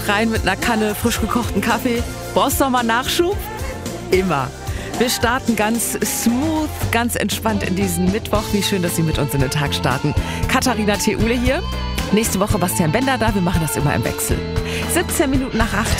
rein mit einer Kanne frisch gekochten Kaffee. Brauchst du noch mal Nachschub? Immer. Wir starten ganz smooth, ganz entspannt in diesen Mittwoch. Wie schön, dass Sie mit uns in den Tag starten. Katharina Theule hier. Nächste Woche Bastian Bender da. Wir machen das immer im Wechsel. 17 Minuten nach 8.